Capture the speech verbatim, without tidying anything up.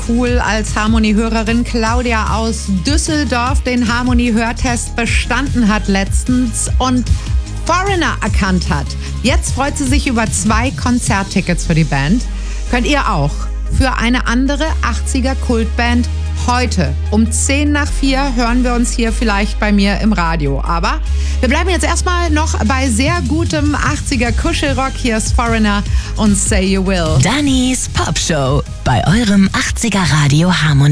cool als Harmony-Hörerin. Claudia aus Düsseldorf den Harmony-Hörtest bestanden hat letztens und Foreigner erkannt hat. Jetzt freut sie sich über zwei Konzerttickets für die Band. Könnt ihr auch für eine andere achtziger-Kultband heute um zehn nach vier hören wir uns hier vielleicht bei mir im Radio. Aber wir bleiben jetzt erstmal noch bei sehr gutem achtziger-Kuschelrock. Hier ist Foreigner und Say You Will. Dannys Popshow bei eurem achtziger Radio Harmony.